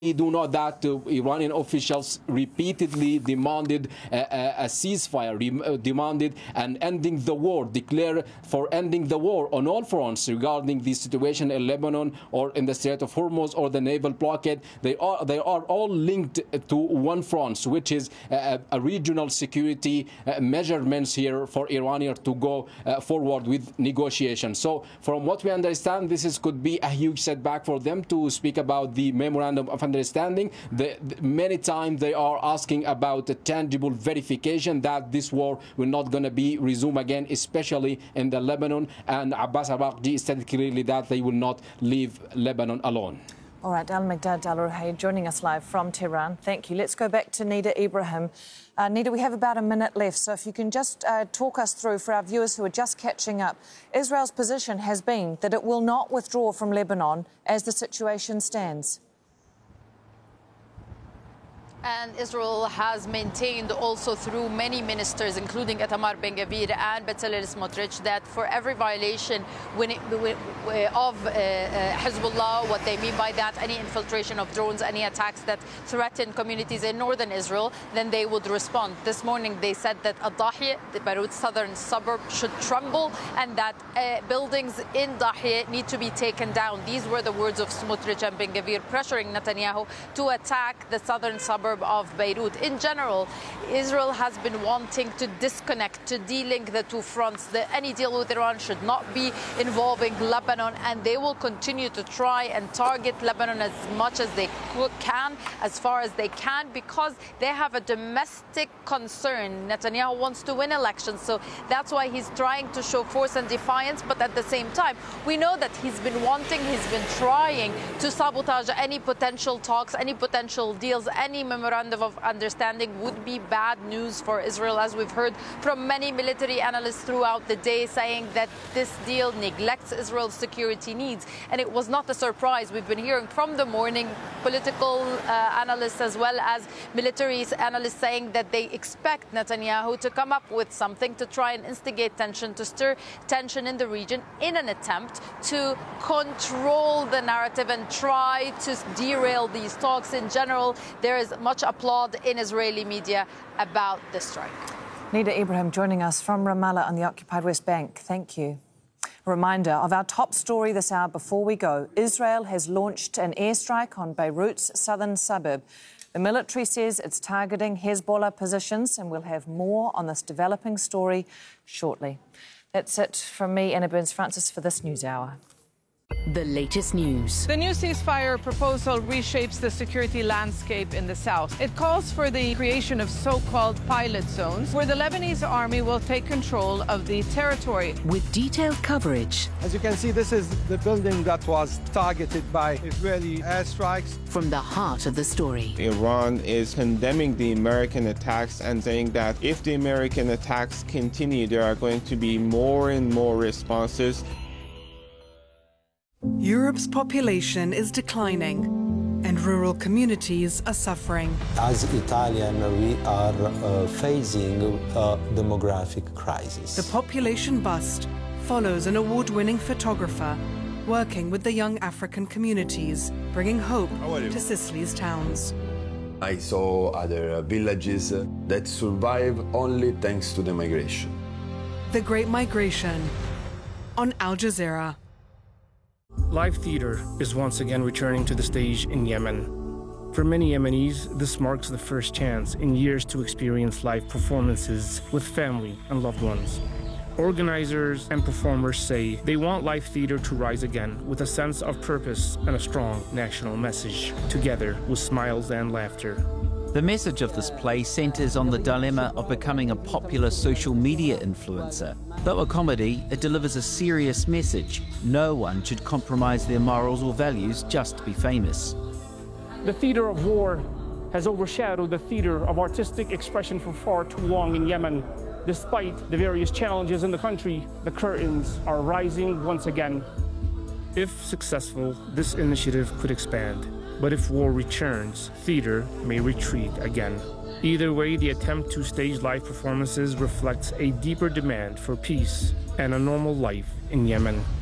We do know that Iranian officials repeatedly demanded a ceasefire, demanded an ending the war, declare for ending the war on all fronts regarding the situation in Lebanon or in the Strait of Hormuz or the naval blockade. They are all linked to one front, which is a regional security measurements here for Iranians to go forward with negotiations. So from what we understand, this could be a huge setback for them to speak about the memorandum of understanding. Many times they are asking about a tangible verification that this war will not going to be resumed again, especially in the Lebanon. And Abbas Araghchi said clearly that they will not leave Lebanon alone. All right, Al-Miqdad Al-Ruhayd joining us live from Tehran. Thank you. Let's go back to Nida Ibrahim. Nida, we have about a minute left, so if you can just talk us through, for our viewers who are just catching up, Israel's position has been that it will not withdraw from Lebanon as the situation stands. And Israel has maintained also through many ministers, including Itamar Ben-Gvir and Bezalel Smotrich, that for every violation of Hezbollah, what they mean by that, any infiltration of drones, any attacks that threaten communities in northern Israel, then they would respond. This morning they said that Al-Dahiya, the Beirut southern suburb, should tremble and that buildings in Dahiya need to be taken down. These were the words of Smotrich and Ben-Gvir pressuring Netanyahu to attack the southern suburb of Beirut. In general, Israel has been wanting to disconnect, to de-link the two fronts. Any deal with Iran should not be involving Lebanon, and they will continue to try and target Lebanon as much as they can, as far as they can, because they have a domestic concern. Netanyahu wants to win elections, so that's why he's trying to show force and defiance, but at the same time, we know that he's been trying to sabotage any potential talks, any potential deals, any memorandum of understanding would be bad news for Israel, as we've heard from many military analysts throughout the day saying that this deal neglects Israel's security needs. And it was not a surprise. We've been hearing from the morning political analysts as well as military analysts saying that they expect Netanyahu to come up with something to try and instigate tension, to stir tension in the region in an attempt to control the narrative and try to derail these talks. In general, there is much applaud in Israeli media about the strike. Nida Ibrahim joining us from Ramallah on the occupied West Bank. Thank you. A reminder of our top story this hour before we go. Israel has launched an airstrike on Beirut's southern suburb. The military says it's targeting Hezbollah positions, and we'll have more on this developing story shortly. That's it from me, Anna Burns-Francis, for this News Hour. The latest news. The new ceasefire proposal reshapes the security landscape in the south. It calls for the creation of so-called pilot zones where the Lebanese army will take control of the territory. With detailed coverage. As you can see, this is the building that was targeted by Israeli airstrikes. From the heart of the story. Iran is condemning the American attacks and saying that if the American attacks continue, there are going to be more and more responses. Europe's population is declining and rural communities are suffering. As Italian, we are facing a demographic crisis. The population bust follows an award-winning photographer working with the young African communities, bringing hope to Sicily's towns. I saw other villages that survive only thanks to the migration. The Great Migration on Al Jazeera. Live theater is once again returning to the stage in Yemen. For many Yemenis, this marks the first chance in years to experience live performances with family and loved ones. Organizers and performers say they want live theater to rise again with a sense of purpose and a strong national message, together with smiles and laughter. The message of this play centers on the dilemma of becoming a popular social media influencer. Though a comedy, it delivers a serious message. No one should compromise their morals or values just to be famous. The theater of war has overshadowed the theater of artistic expression for far too long in Yemen. Despite the various challenges in the country, the curtains are rising once again. If successful, this initiative could expand. But if war returns, theater may retreat again. Either way, the attempt to stage live performances reflects a deeper demand for peace and a normal life in Yemen.